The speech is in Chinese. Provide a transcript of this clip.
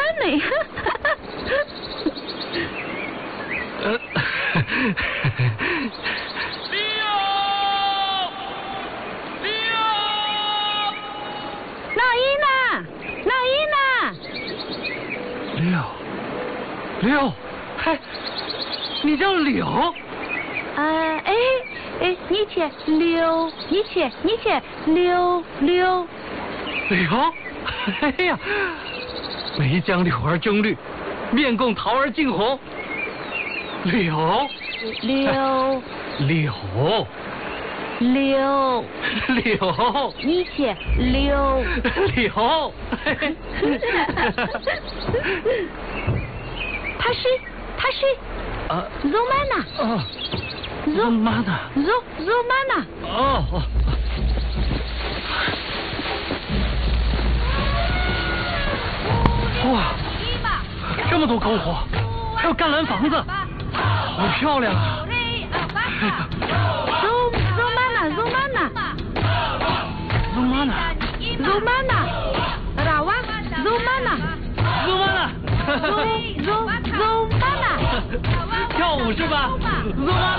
呢。 柳，嘿，你叫柳？ 你且柳，柳。 柳，哎呀，眉将柳儿争绿，面共桃儿竞红。柳，你且柳。 他是Romana。Romana。 哦。哇，这么多篝火，还有干蓝房子，好漂亮啊！跳舞是吧？Romana。